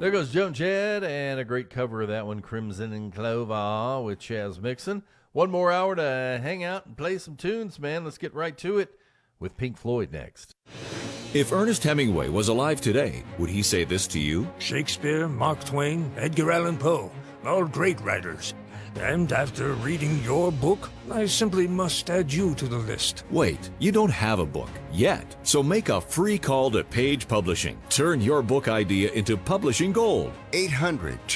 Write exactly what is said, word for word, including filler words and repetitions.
There goes Joan Jett, and a great cover of that one, Crimson and Clover with Chaz Mixon. One more hour to hang out and play some tunes, man. Let's get right to it with Pink Floyd next. If Ernest Hemingway was alive today, would he say this to you? Shakespeare, Mark Twain, Edgar Allan Poe, all great writers. And after reading your book, I simply must add you to the list. Wait, you don't have a book yet. So make a free call to Page Publishing. Turn your book idea into publishing gold. eight hundred